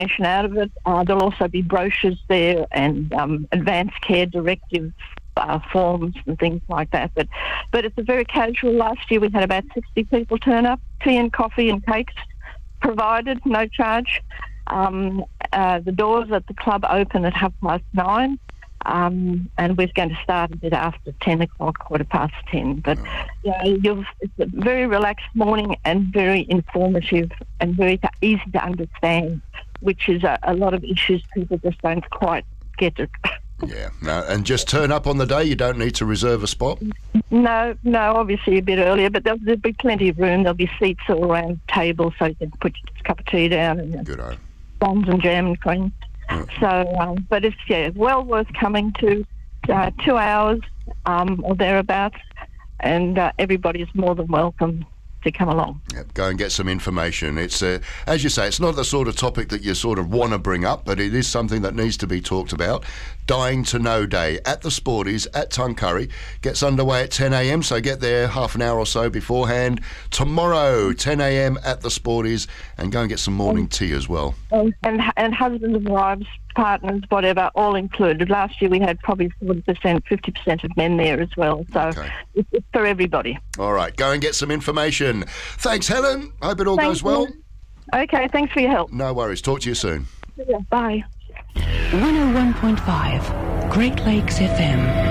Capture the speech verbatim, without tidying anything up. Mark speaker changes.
Speaker 1: information out of it. Uh, there'll also be brochures there and um, advanced care directive uh, forms and things like that. But but it's a very casual. Last year we had about sixty people turn up, tea and coffee and cakes provided, no charge. Um, uh, the doors at the club open at half past nine. Um, and we're going to start a bit after ten o'clock, quarter past ten. But yeah, you've, it's a very relaxed morning and very informative and very t- easy to understand, which is a, a lot of issues people just don't quite get it.
Speaker 2: Yeah, no, and just turn up on the day. You don't need to reserve a spot.
Speaker 1: No, no, obviously a bit earlier, but there'll, there'll be plenty of room. There'll be seats all around tables, so you can put your cup of tea down and
Speaker 2: Good on.
Speaker 1: buns and jam and cream. So, um, but it's, yeah, well worth coming to, uh, two hours um, or thereabouts, and uh, everybody's more than welcome to come along.
Speaker 2: Yep, go and get some information. It's, uh, as you say, it's not the sort of topic that you sort of want to bring up, but it is something that needs to be talked about. Dying to Know Day at the Sporties at Tuncurry gets underway at ten a.m, so get there half an hour or so beforehand. Tomorrow, ten a.m. at the Sporties, and go and get some morning tea as well.
Speaker 1: And, and husbands and wives, partners, whatever, all included. Last year we had probably forty percent, fifty percent of men there as well, so okay. it's, it's for everybody.
Speaker 2: All right, go and get some information. Thanks, Helen. Hope it all
Speaker 1: Thank
Speaker 2: goes well.
Speaker 1: You. Okay, thanks for your help.
Speaker 2: No worries. Talk to you soon.
Speaker 1: Yeah, bye.
Speaker 3: one oh one point five Great Lakes F M.